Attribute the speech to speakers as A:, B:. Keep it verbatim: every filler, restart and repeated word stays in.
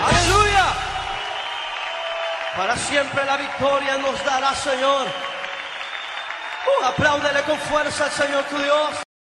A: Aleluya. Para siempre la victoria nos dará, Señor. Uh, apláudele con fuerza al Señor tu Dios.